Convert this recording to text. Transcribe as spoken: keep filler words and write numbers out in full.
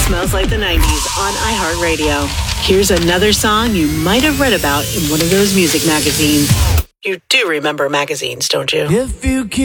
Smells Like the nineties on iHeartRadio. Here's another song you might have read about in one of those music magazines. You do remember magazines, don't you? If you keep